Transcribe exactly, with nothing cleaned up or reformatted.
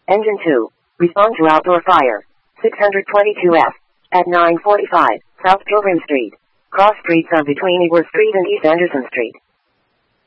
Engine two. Respond to outdoor fire. six twenty-two F. At nine forty-five, South Pilgrim Street. Cross streets are between Ybor Street and East Anderson Street.